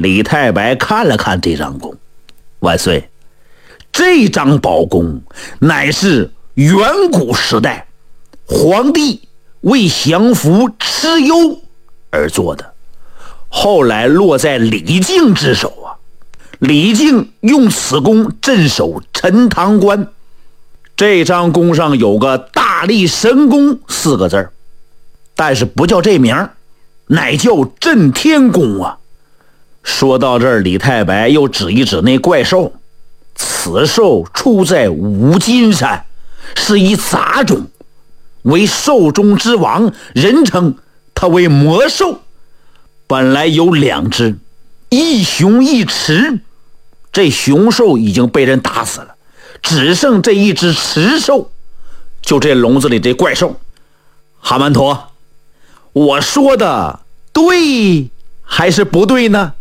李太白看了看这张弓，万岁，这张宝弓乃是远古时代皇帝为降服蚩尤而做的，后来落在李靖之手啊。李靖用此弓镇守陈塘关，这张弓上有个大力神功4个字，但是不叫这名，乃叫震天弓啊。说到这儿，李太白又指一指那怪兽，此兽出在五金山，是一杂种，为兽中之王，人称它为魔兽。本来有2只，一雄一雌，这雄兽已经被人打死了，只剩这一只雌兽，就这笼子里这怪兽。哈曼陀，我说的对还是不对呢？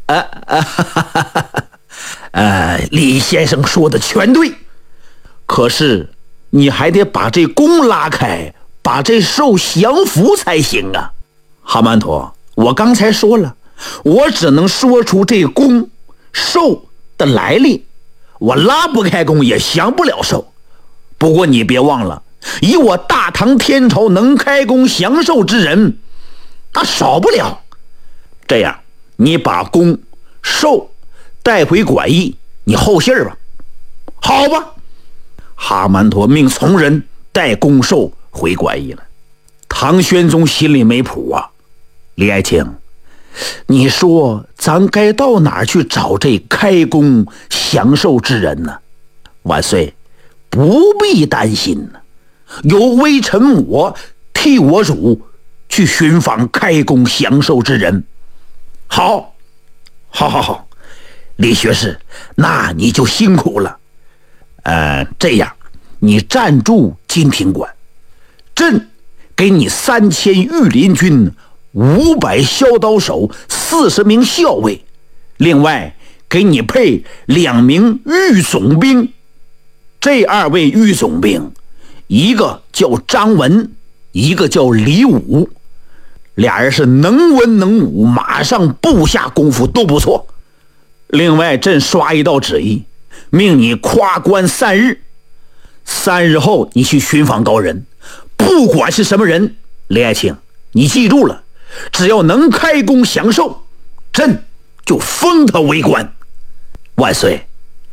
李先生说的全对，可是你还得把这弓拉开，把这兽降服才行啊。哈曼陀，我刚才说了，我只能说出这弓兽的来历，我拉不开弓也降不了兽。不过你别忘了，以我大唐天朝能开弓降兽之人，那少不了。这样，你把弓兽带回馆驿，你候信儿吧。好吧。哈曼陀命从人带弓兽回馆驿了。唐玄宗心里没谱啊。李爱卿，你说咱该到哪儿去找这开弓降兽之人呢？万岁，不必担心呢，有微臣我替我主去寻访开弓降兽之人。好，李学士，那你就辛苦了。这样，你暂住金庭馆，朕给你3000御林军，500骁刀手，40名校尉，另外给你配2名御总兵。这2位御总兵，一个叫张文，一个叫李武，俩人是能文能武，马上部下功夫都不错。另外朕刷一道旨意，命你夸关3日，3日后你去寻访高人，不管是什么人。李爱卿，你记住了，只要能开弓降兽，朕就封他为官。万岁。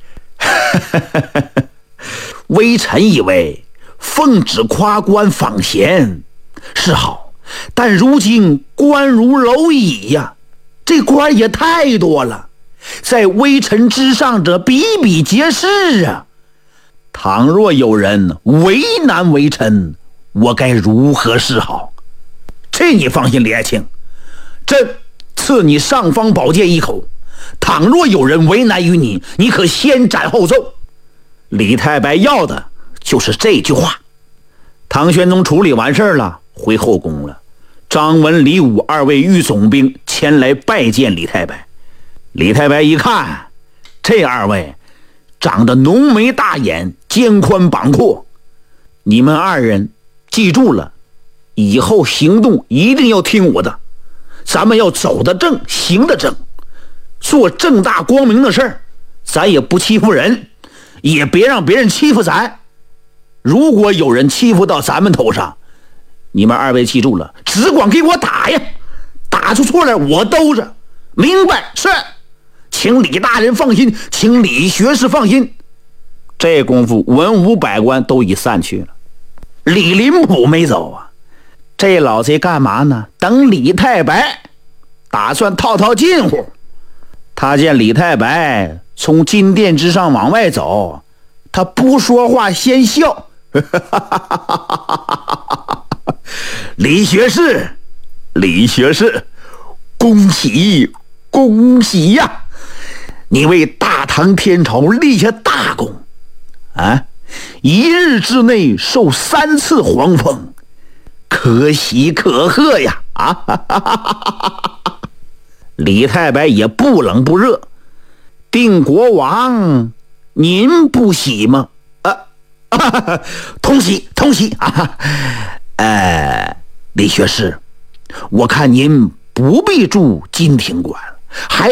微臣以为奉旨夸官访贤是好，但如今官如蝼蚁呀，这官也太多了，在微臣之上者比比皆是啊。倘若有人为难微臣，我该如何是好？这你放心，李爱卿，朕赐你尚方宝剑1口，倘若有人为难于你，你可先斩后奏。李太白要的就是这句话。唐玄宗处理完事了，回后宫了。张文、李武2位御总兵前来拜见李太白。李太白一看，这2位长得浓眉大眼，肩宽膀阔，你们2人记住了，以后行动一定要听我的，咱们要走得正，行得正，做正大光明的事儿，咱也不欺负人，也别让别人欺负咱。如果有人欺负到咱们头上，你们2位记住了，只管给我打呀，打出错来我兜着。明白？是。请李大人放心，请李学士放心。这功夫文武百官都已散去了，李林甫没走啊。这老贼干嘛呢？等李太白，打算套近乎。他见李太白从金殿之上往外走，他不说话先笑。李学士，恭喜恭喜呀！你为大唐天朝立下大功啊！1日之内受3次皇封，可喜可贺呀！李太白也不冷不热，定国王，您不喜吗？同喜李学士，我看您不必住金庭馆，还